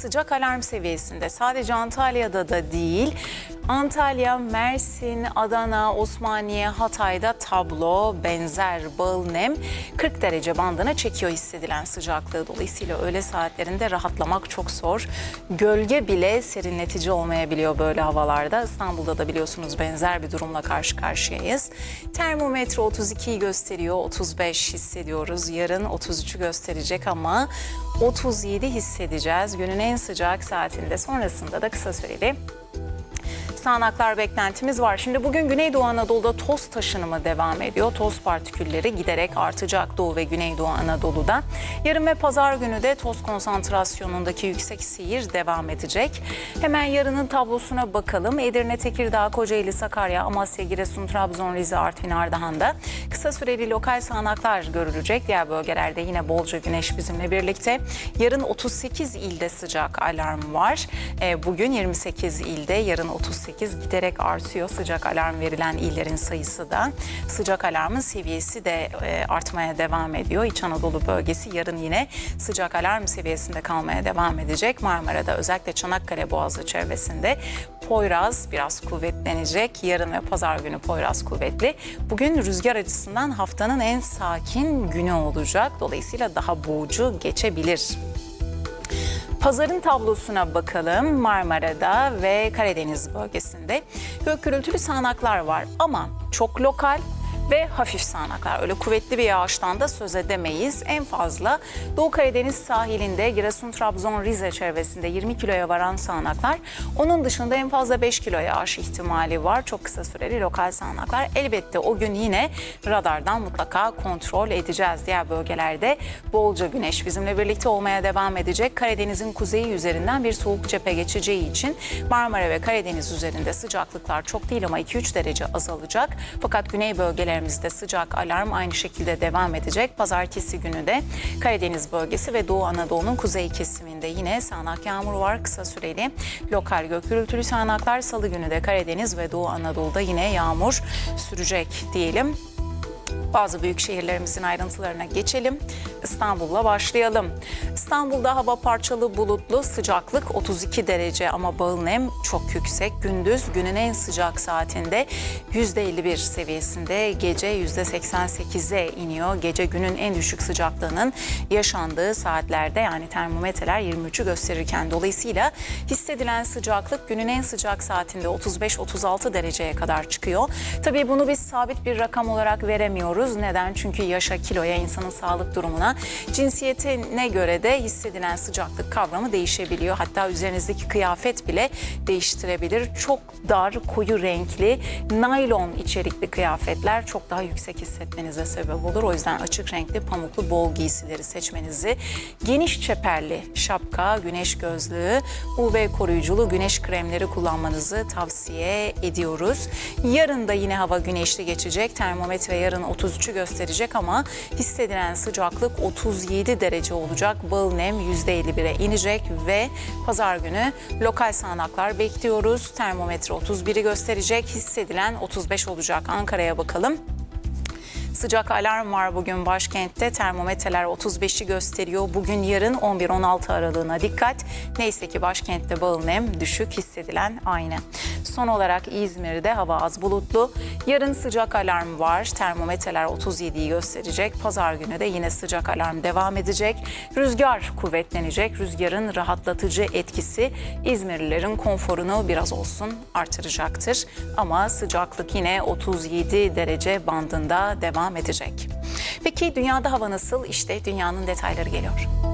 sıcak alarm seviyesinde. Sadece Antalya'da da değil, Antalya, Mersin, Adana, Osmaniye, Hatay'da tablo benzer. Bağıl nem 40 derece bandına çekiyor hissedilen sıcaklığı. Dolayısıyla öğle saatlerinde rahatlamak çok zor. Gölge bile serinletici olmayabiliyor böyle havalarda. İstanbul'da da biliyorsunuz benzer bir durumla karşı karşıyayız. Termometre 32'yi gösteriyor, 35 hissediyoruz. Yarın 33'ü gösterecek ama 37 hissedeceğiz. Günün en sıcak saatinde, sonrasında da kısa süreli sağanaklar beklentimiz var. Şimdi bugün Güneydoğu Anadolu'da toz taşınımı devam ediyor. Toz partikülleri giderek artacak Doğu ve Güneydoğu Anadolu'da. Yarın ve pazar günü de toz konsantrasyonundaki yüksek seyir devam edecek. Hemen yarının tablosuna bakalım. Edirne, Tekirdağ, Kocaeli, Sakarya, Amasya, Giresun, Trabzon, Rize, Artvin, Ardahan'da kısa süreli lokal sağanaklar görülecek. Diğer bölgelerde yine bolca güneş bizimle birlikte. Yarın 38 ilde sıcak alarm var. Bugün 28 ilde, yarın 38 giderek artıyor sıcak alarm verilen illerin sayısı da. Sıcak alarmın seviyesi de artmaya devam ediyor. İç Anadolu bölgesi yarın yine sıcak alarm seviyesinde kalmaya devam edecek. Marmara'da özellikle Çanakkale Boğazı çevresinde Poyraz biraz kuvvetlenecek. Yarın ve pazar günü Poyraz kuvvetli. Bugün rüzgar açısından haftanın en sakin günü olacak. Dolayısıyla daha boğucu geçebilir. Pazarın tablosuna bakalım. Marmara'da ve Karadeniz bölgesinde gök gürültülü sağanaklar var ama çok lokal ve hafif sağanaklar. Öyle kuvvetli bir yağıştan da söz edemeyiz. En fazla Doğu Karadeniz sahilinde Giresun, Trabzon, Rize çevresinde 20 kiloya varan sağanaklar. Onun dışında en fazla 5 kilo yağış ihtimali var. Çok kısa süreli lokal sağanaklar. Elbette o gün yine radardan mutlaka kontrol edeceğiz. Diğer bölgelerde bolca güneş bizimle birlikte olmaya devam edecek. Karadeniz'in kuzeyi üzerinden bir soğuk cephe geçeceği için Marmara ve Karadeniz üzerinde sıcaklıklar çok değil ama 2-3 derece azalacak. Fakat güney bölgelerimizde sıcak alarm aynı şekilde devam edecek. Pazartesi günü de Karadeniz bölgesi ve Doğu Anadolu'nun kuzey kesiminde yine sağanak yağmur var. Kısa süreli lokal gök gürültülü sağanaklar. Salı günü de Karadeniz ve Doğu Anadolu'da yine yağmur sürecek diyelim. Bazı büyük şehirlerimizin ayrıntılarına geçelim. İstanbul'la başlayalım. İstanbul'da hava parçalı bulutlu, sıcaklık 32 derece ama bağıl nem çok yüksek. Gündüz günün en sıcak saatinde %51 seviyesinde, gece %88'e iniyor. Gece günün en düşük sıcaklığının yaşandığı saatlerde, yani termometreler 23'ü gösterirken, dolayısıyla hissedilen sıcaklık günün en sıcak saatinde 35-36 dereceye kadar çıkıyor. Tabii bunu biz sabit bir rakam olarak veremiyoruz. Neden? Çünkü yaşa, kiloya, insanın sağlık durumuna, cinsiyetine göre de hissedilen sıcaklık kavramı değişebiliyor. Hatta üzerinizdeki kıyafet bile değiştirebilir. Çok dar, koyu renkli, naylon içerikli kıyafetler çok daha yüksek hissetmenize sebep olur. O yüzden açık renkli, pamuklu, bol giysileri seçmenizi, geniş çeperli şapka, güneş gözlüğü, UV koruyuculu güneş kremleri kullanmanızı tavsiye ediyoruz. Yarın da yine hava güneşli geçecek. Termometre yarın 33'ü gösterecek ama hissedilen sıcaklık 37 derece olacak. Bağıl nem %51'e inecek ve pazar günü lokal sağanaklar bekliyoruz. Termometre 31'i gösterecek. Hissedilen 35 olacak. Ankara'ya bakalım. Sıcak alarm var bugün başkentte. Termometreler 35'i gösteriyor. Bugün yarın 11-16 aralığına dikkat. Neyse ki başkentte bağıl nem düşük, hissedilen aynı. Son olarak İzmir'de hava az bulutlu. Yarın sıcak alarm var. Termometreler 37'yi gösterecek. Pazar günü de yine sıcak alarm devam edecek. Rüzgar kuvvetlenecek. Rüzgarın rahatlatıcı etkisi İzmirlilerin konforunu biraz olsun artıracaktır. Ama sıcaklık yine 37 derece bandında devam edecek. Peki dünyada hava nasıl? İşte dünyanın detayları geliyor.